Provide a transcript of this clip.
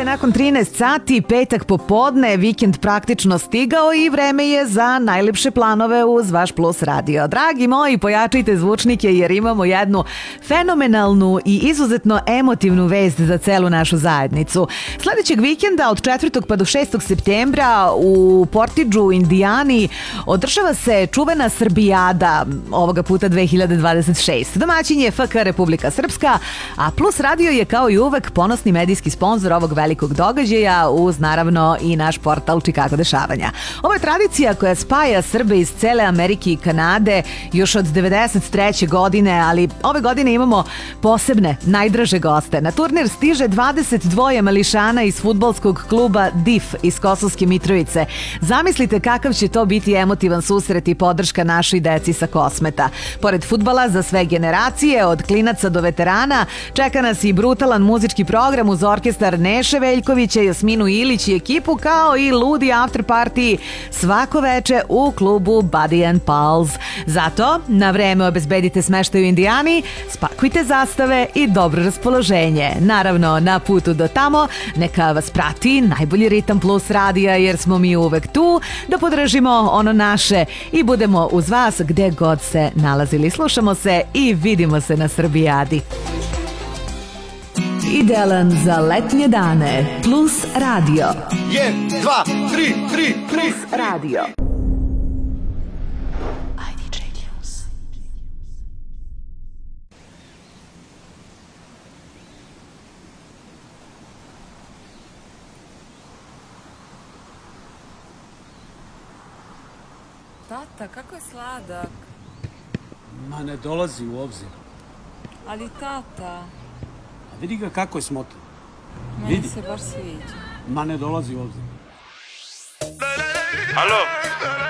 je nakon 13 sati, petak popodne, vikend praktično stigao i vreme je za najlepše planove uz vaš Plus radio. Dragi moji, pojačajte zvučnike jer imamo jednu fenomenalnu i izuzetno emotivnu vest za celu našu zajednicu. Sledećeg vikenda od 4. pa do 6. septembra u Portidžu u Indijani održava se čuvena Srbijada, ovoga puta 2026. Domaćin je FK Republika Srpska, a Plus radio je kao i uvek ponosni medijski sponsor ovog velikog događaja uz naravno i naš portal Chicago dešavanja. Ovo je tradicija koja spaja Srbe iz cele Amerike i Kanade još od 93. godine, ali ove godine imamo posebne, najdraže goste. Na turnir stiže 22 mališana iz fudbalskog kluba DIF iz Kosovske Mitrovice. Zamislite kakav će to biti emotivan susret i podrška našoj deci sa Kosmeta. Pored fudbala za sve generacije, od klinaca do veterana, čeka nas i brutalan muzički program uz orkestar Neše Veljkovića, Jasminu Ilić i ekipu, kao i ludi after party svako veče u klubu Buddy and Pals. Zato na vreme obezbedite smeštaj u Indijani, spakujte zastave i dobro raspoloženje. Naravno, na putu do tamo neka vas prati najbolji ritam Plus radija, jer smo mi uvek tu da podržimo ono naše i budemo uz vas gde god se nalazili. Slušamo se i vidimo se na Srbijadi. Idealan za letnje dane. Plus radio. 1, 2, 3, 3, 3. Plus radio. Tata, kako je sladak. Ma ne dolazi u obzir. Ali tata, A vidi ga kako je smotan. meni Vidi. se baš sviđa. Ma ne dolazi u obzir. Alo,